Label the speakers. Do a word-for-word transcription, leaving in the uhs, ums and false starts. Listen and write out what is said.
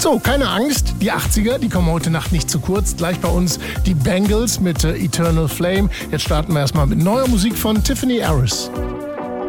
Speaker 1: So, keine Angst, die achtziger, die kommen heute Nacht nicht zu kurz. Gleich bei uns die Bangles mit äh, Eternal Flame. Jetzt starten wir erstmal mit neuer Musik von Tiffany Harris.